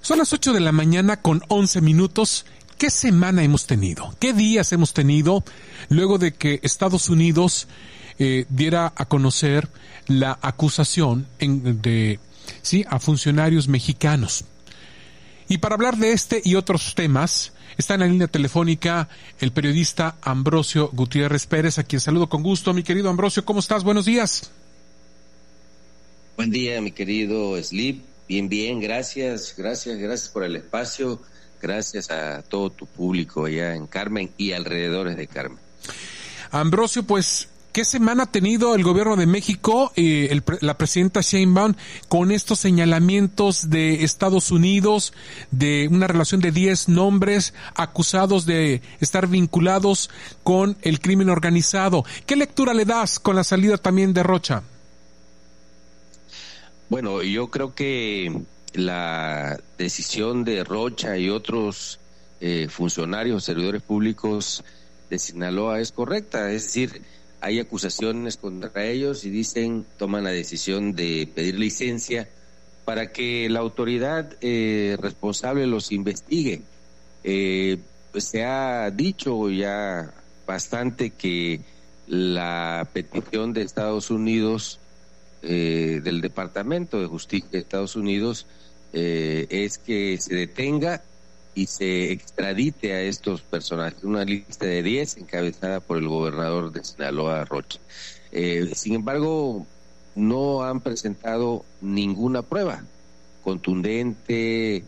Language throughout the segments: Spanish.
Son las 8 de la mañana con 11 minutos. ¿Qué semana hemos tenido? ¿Qué días hemos tenido luego de que Estados Unidos diera a conocer la acusación a funcionarios mexicanos? Y para hablar de este y otros temas, está en la línea telefónica el periodista Ambrosio Gutiérrez Pérez, a quien saludo con gusto. Mi querido Ambrosio, ¿cómo estás? Buenos días. Buen día, mi querido Slip. Bien, gracias por el espacio, gracias a todo tu público allá en Carmen y alrededores de Carmen. Ambrosio, pues, ¿qué semana ha tenido el gobierno de México, la presidenta Sheinbaum, con estos señalamientos de Estados Unidos, de una relación de 10 nombres acusados de estar vinculados con el crimen organizado? ¿Qué lectura le das con la salida también de Rocha? Bueno, yo creo que la decisión de Rocha y otros funcionarios, servidores públicos de Sinaloa es correcta, es decir, hay acusaciones contra ellos y toman la decisión de pedir licencia para que la autoridad responsable los investigue. Pues se ha dicho ya bastante que la petición de Estados Unidos, del Departamento de Justicia de Estados Unidos, es que se detenga y se extradite a estos personajes, una lista de 10 encabezada por el gobernador de Sinaloa, Rocha. Sin embargo, no han presentado ninguna prueba contundente,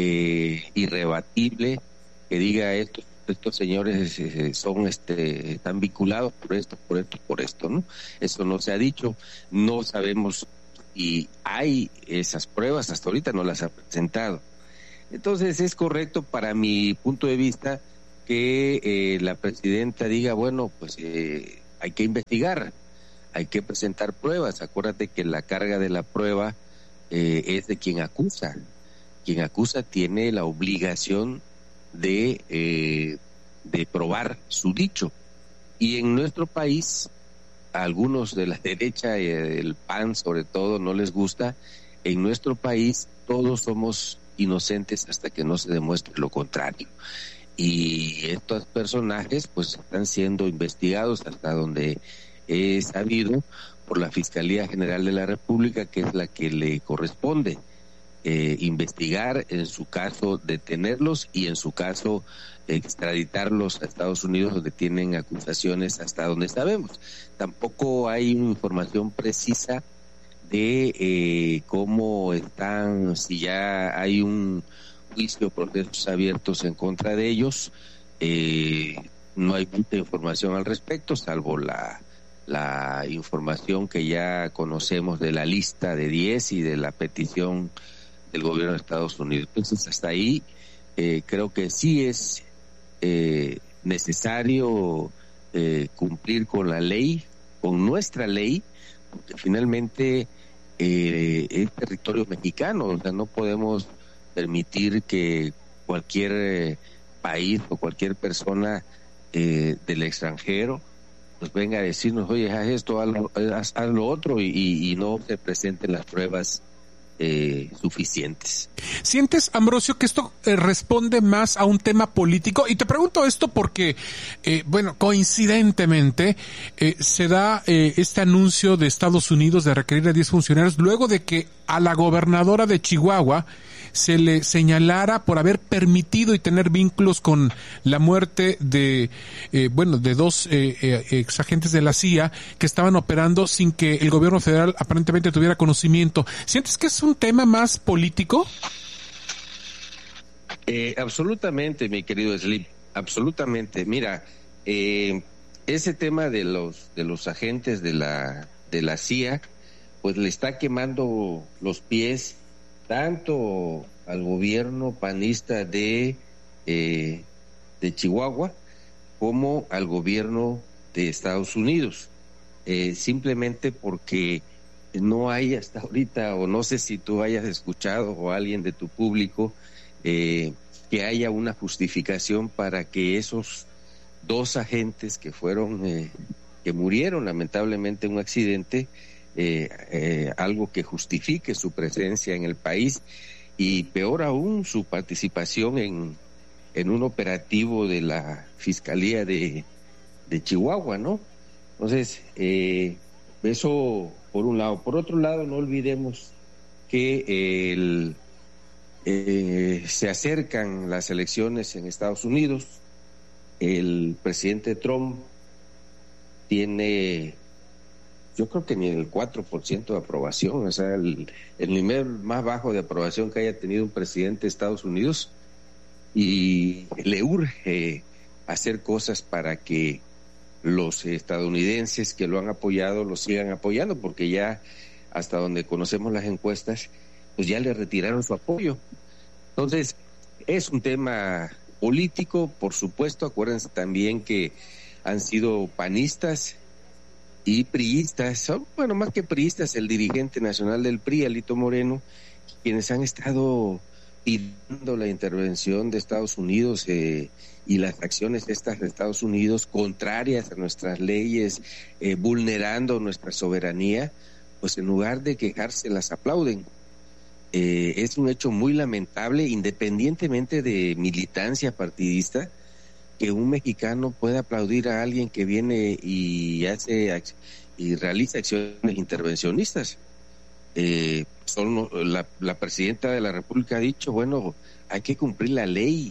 irrebatible, que diga estos señores están vinculados por esto, ¿no? Eso no se ha dicho, no sabemos y hay esas pruebas, hasta ahorita no las ha presentado. Entonces es correcto para mi punto de vista que la presidenta diga, bueno, pues hay que investigar, hay que presentar pruebas. Acuérdate que la carga de la prueba es de quien acusa. Quien acusa tiene la obligación de probar su dicho. Y en nuestro país, a algunos de la derecha, el PAN sobre todo, no les gusta. En nuestro país todos somos inocentes hasta que no se demuestre lo contrario. Y estos personajes pues están siendo investigados hasta donde he sabido por la Fiscalía General de la República, que es la que le corresponde investigar, en su caso detenerlos y en su caso extraditarlos a Estados Unidos, donde tienen acusaciones hasta donde sabemos. Tampoco hay información precisa de cómo están, si ya hay un juicio, procesos abiertos en contra de ellos. No hay mucha información al respecto, salvo la información que ya conocemos de la lista de 10 y de la petición del gobierno de Estados Unidos. Entonces, hasta ahí creo que sí es necesario cumplir con la ley, con nuestra ley, porque finalmente es territorio mexicano. O sea, no podemos permitir que cualquier país o cualquier persona del extranjero pues venga a decirnos, oye, haz esto, haz lo otro, y no se presenten las pruebas suficientes. ¿Sientes, Ambrosio, que esto responde más a un tema político? Y te pregunto esto porque, coincidentemente, se da este anuncio de Estados Unidos de requerir a 10 funcionarios luego de que a la gobernadora de Chihuahua se le señalara por haber permitido y tener vínculos con la muerte de dos exagentes de la CIA que estaban operando sin que el gobierno federal aparentemente tuviera conocimiento. ¿Sientes que es un tema más político? Absolutamente, mi querido Slip, absolutamente. Mira, ese tema de los agentes de la CIA, pues le está quemando los pies tanto al gobierno panista de Chihuahua como al gobierno de Estados Unidos, simplemente porque no hay hasta ahorita, o no sé si tú hayas escuchado o alguien de tu público, que haya una justificación para que esos 2 agentes que murieron lamentablemente en un accidente, algo que justifique su presencia en el país. y peor aún su participación en un operativo de la Fiscalía de Chihuahua, ¿no? Entonces, eso por un lado. Por otro lado, no olvidemos que se acercan las elecciones en Estados Unidos. El presidente Trump tiene, yo creo que ni el 4% de aprobación, o sea, el nivel más bajo de aprobación que haya tenido un presidente de Estados Unidos, y le urge hacer cosas para que los estadounidenses que lo han apoyado lo sigan apoyando, porque ya hasta donde conocemos las encuestas, pues ya le retiraron su apoyo. Entonces, es un tema político, por supuesto. Acuérdense también que han sido panistas y priistas, bueno, más que priistas, el dirigente nacional del PRI, Alito Moreno, quienes han estado pidiendo la intervención de Estados Unidos y las acciones estas de Estados Unidos contrarias a nuestras leyes, vulnerando nuestra soberanía, pues en lugar de quejarse las aplauden. Es un hecho muy lamentable, independientemente de militancia partidista, que un mexicano pueda aplaudir a alguien que viene y realiza acciones intervencionistas. La presidenta de la República ha dicho, bueno, hay que cumplir la ley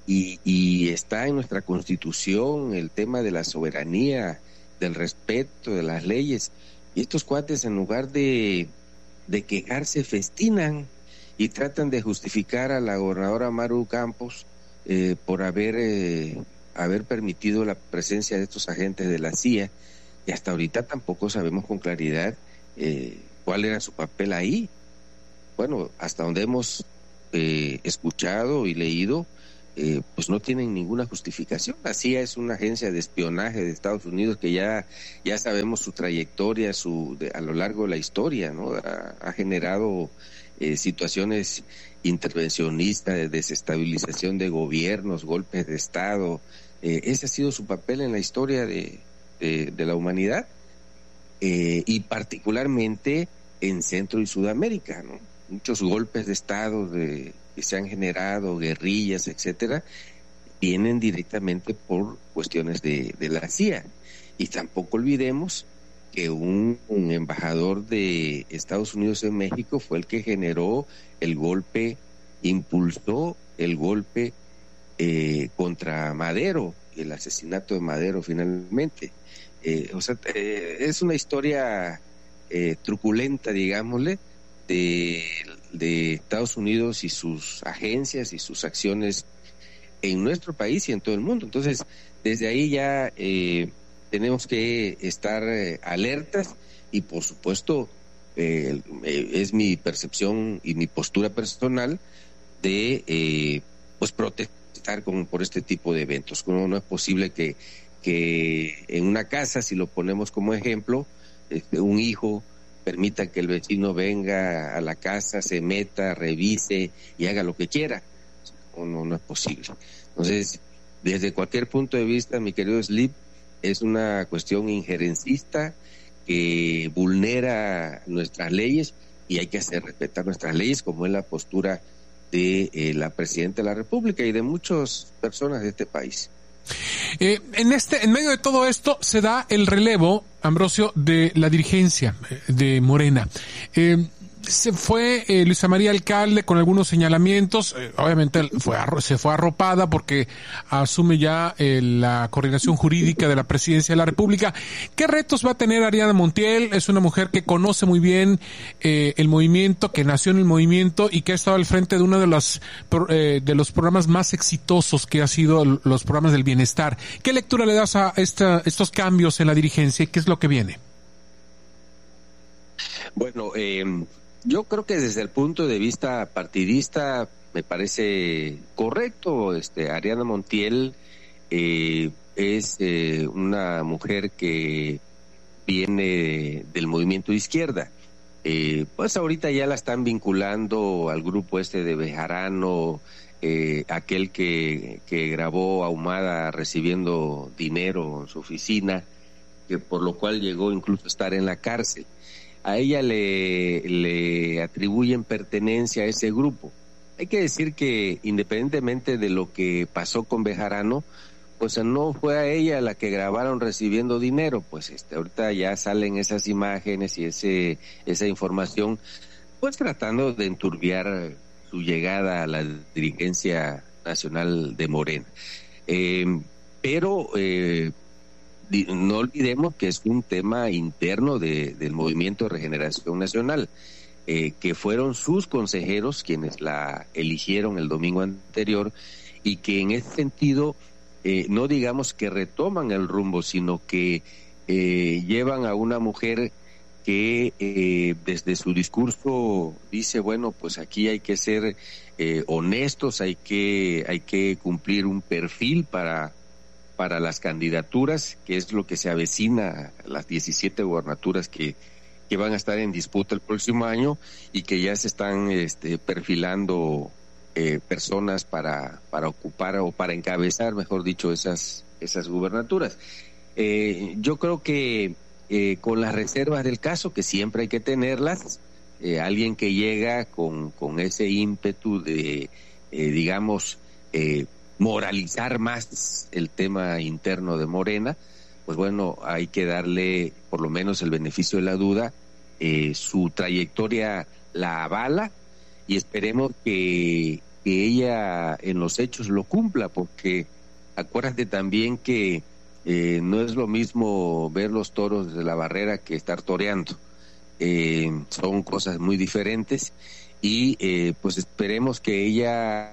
y está en nuestra Constitución el tema de la soberanía, del respeto de las leyes, y estos cuates, en lugar de quejarse, festinan y tratan de justificar a la gobernadora Maru Campos por haber permitido la presencia de estos agentes de la CIA, y hasta ahorita tampoco sabemos con claridad cuál era su papel ahí. Bueno, hasta donde hemos escuchado y leído, pues no tienen ninguna justificación. La CIA es una agencia de espionaje de Estados Unidos que ya sabemos su trayectoria a lo largo de la historia, ¿no? Ha generado situaciones intervencionistas, de desestabilización de gobiernos, golpes de Estado. Ese ha sido su papel en la historia de la humanidad, y particularmente en Centro y Sudamérica, ¿no? Muchos golpes de Estado que se han generado, guerrillas, etcétera, vienen directamente por cuestiones de la CIA. Y tampoco olvidemos que un embajador de Estados Unidos en México fue el que generó el golpe, impulsó el golpe contra Madero, el asesinato de Madero finalmente. Es una historia truculenta, digámosle, de Estados Unidos y sus agencias y sus acciones en nuestro país y en todo el mundo. Entonces, desde ahí ya tenemos que estar alertas, y por supuesto es mi percepción y mi postura personal de pues protestar por este tipo de eventos. No es posible que en una casa, si lo ponemos como ejemplo, un hijo permita que el vecino venga a la casa, se meta, revise y haga lo que quiera. No es posible. Entonces, desde cualquier punto de vista, mi querido Slip, es una cuestión injerencista que vulnera nuestras leyes, y hay que hacer respetar nuestras leyes, como es la postura de la Presidenta de la República y de muchas personas de este país. En medio de todo esto se da el relevo, Ambrosio, de la dirigencia de Morena. Se fue Luisa María Alcalde con algunos señalamientos, obviamente se fue arropada porque asume ya la coordinación jurídica de la Presidencia de la República. ¿Qué retos va a tener Ariadna Montiel? Es una mujer que conoce muy bien el movimiento, que nació en el movimiento y que ha estado al frente de uno de los programas más exitosos que ha sido los programas del bienestar. ¿Qué lectura le das a estos cambios en la dirigencia y qué es lo que viene? Bueno, yo creo que desde el punto de vista partidista me parece correcto. Ariadna Montiel es una mujer que viene del movimiento de izquierda. Pues ahorita ya la están vinculando al grupo de Bejarano, aquel que grabó a Ahumada recibiendo dinero en su oficina, que por lo cual llegó incluso a estar en la cárcel. A ella le atribuyen pertenencia a ese grupo. Hay que decir que independientemente de lo que pasó con Bejarano, pues no fue a ella la que grabaron recibiendo dinero, pues ahorita ya salen esas imágenes y esa información, pues tratando de enturbiar su llegada a la dirigencia nacional de Morena. Pero no olvidemos que es un tema interno del Movimiento de Regeneración Nacional, que fueron sus consejeros quienes la eligieron el domingo anterior, y que en ese sentido no digamos que retoman el rumbo, sino que llevan a una mujer que desde su discurso dice, bueno, pues aquí hay que ser honestos, hay que cumplir un perfil para las candidaturas, que es lo que se avecina, las 17 gubernaturas que van a estar en disputa el próximo año, y que ya se están perfilando personas para ocupar o para encabezar, mejor dicho, esas gubernaturas. Yo creo que con las reservas del caso, que siempre hay que tenerlas, alguien que llega con ese ímpetu de, digamos, moralizar más el tema interno de Morena, pues bueno, hay que darle por lo menos el beneficio de la duda. Su trayectoria la avala, y esperemos que ella en los hechos lo cumpla, porque acuérdate también que no es lo mismo ver los toros de la barrera que estar toreando. Son cosas muy diferentes, y pues esperemos que ella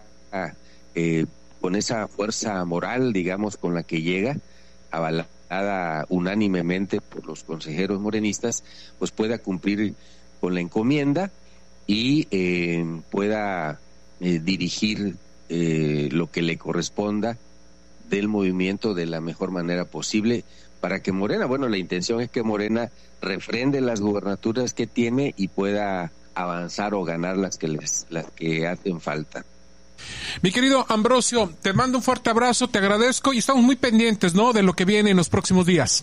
con esa fuerza moral, digamos, con la que llega, avalada unánimemente por los consejeros morenistas, pues pueda cumplir con la encomienda y pueda dirigir lo que le corresponda del movimiento de la mejor manera posible, para que Morena, bueno, la intención es que Morena refrende las gubernaturas que tiene y pueda avanzar o ganar las que hacen falta. Mi querido Ambrosio, te mando un fuerte abrazo, te agradezco, y estamos muy pendientes, ¿no?, de lo que viene en los próximos días.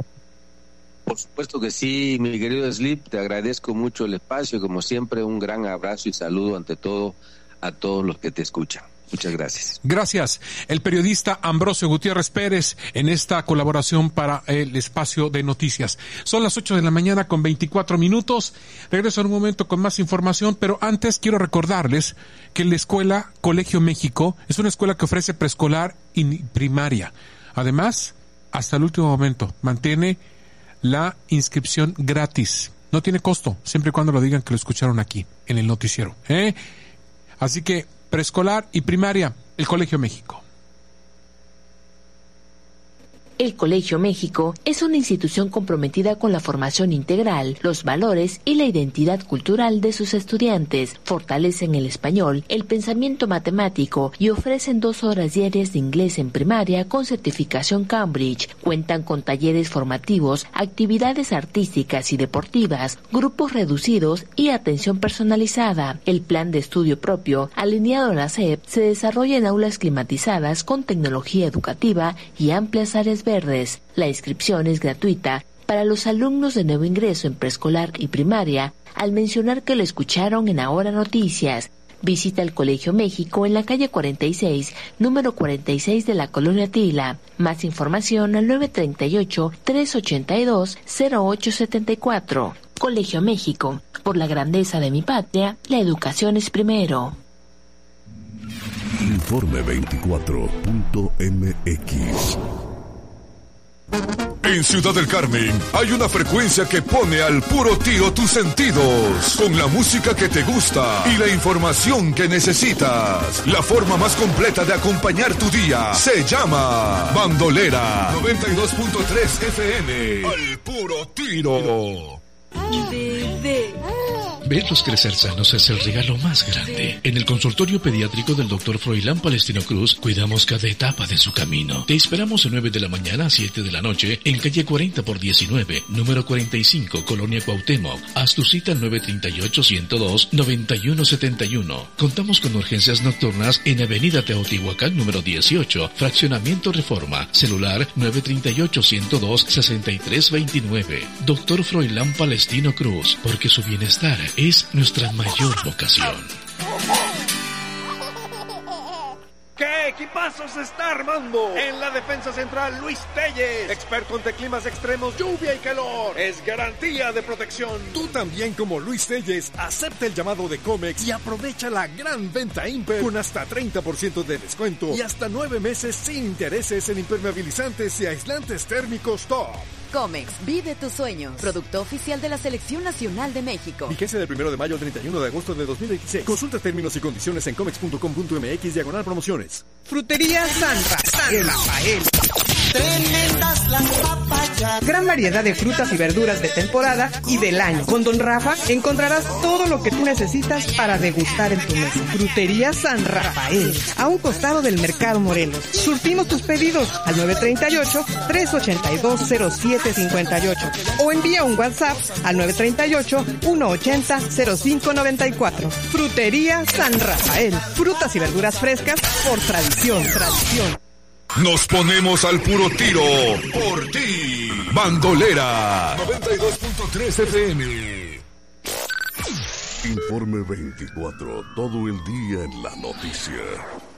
Por supuesto que sí, mi querido Slip, te agradezco mucho el espacio, como siempre un gran abrazo y saludo ante todo a todos los que te escuchan. Muchas gracias. Gracias. El periodista Ambrosio Gutiérrez Pérez en esta colaboración para el espacio de noticias. Son las 8 de la mañana con 24 minutos. Regreso en un momento con más información, pero antes quiero recordarles que la escuela Colegio México es una escuela que ofrece preescolar y primaria. Además, hasta el último momento, mantiene la inscripción gratis. No tiene costo, siempre y cuando lo digan que lo escucharon aquí, en el noticiero. Así que, preescolar y primaria, el Colegio México. El Colegio México es una institución comprometida con la formación integral, los valores y la identidad cultural de sus estudiantes. Fortalecen el español, el pensamiento matemático y ofrecen 2 horas diarias de inglés en primaria con certificación Cambridge. Cuentan con talleres formativos, actividades artísticas y deportivas, grupos reducidos y atención personalizada. El plan de estudio propio, alineado a la SEP, se desarrolla en aulas climatizadas con tecnología educativa y amplias áreas verdes. La inscripción es gratuita para los alumnos de nuevo ingreso en preescolar y primaria, al mencionar que lo escucharon en Ahora Noticias. Visita el Colegio México en la calle 46, número 46 de la Colonia Tila. Más información al 938-382-0874. Colegio México. Por la grandeza de mi patria, la educación es primero. Informe 24.mx. En Ciudad del Carmen hay una frecuencia que pone al puro tiro tus sentidos, con la música que te gusta y la información que necesitas. La forma más completa de acompañar tu día se llama Bandolera 92.3 FM. Al puro tiro. Bebé. Verlos crecer sanos es el regalo más grande. En el consultorio pediátrico del Dr. Froilán Palestino Cruz cuidamos cada etapa de su camino. Te esperamos de 9 de la mañana a 7 de la noche en calle 40/19, número 45, Colonia Cuauhtémoc. Haz tu cita al 938-102-9171. Contamos con urgencias nocturnas en avenida Teotihuacán, número 18, fraccionamiento Reforma. Celular 938-102-6329. Dr. Froilán Palestino Cruz, porque su bienestar es nuestra mayor vocación. ¿Qué equipazo se está armando? En la defensa central, Luis Telles, experto ante climas extremos, lluvia y calor. Es garantía de protección. Tú también, como Luis Telles, acepta el llamado de Comex y aprovecha la gran venta Imper con hasta 30% de descuento y hasta 9 meses sin intereses en impermeabilizantes y aislantes térmicos top. Comex, vive tus sueños. Producto oficial de la Selección Nacional de México. Vigencia del 1 de mayo al 31 de agosto de 2026. Consulta términos y condiciones en comex.com.mx/promociones. Frutería San Rafael. Tremendas las papayas. Gran variedad de frutas y verduras de temporada y del año. Con Don Rafa encontrarás todo lo que tú necesitas para degustar en tu mesa. Frutería San Rafael, a un costado del Mercado Morelos. Surtimos tus pedidos al 938-382-0758 o envía un WhatsApp al 938-180-0594. Frutería San Rafael, frutas y verduras frescas por tradición. Nos ponemos al puro tiro por ti. Bandolera 92.3 FM. Informe 24, todo el día en la noticia.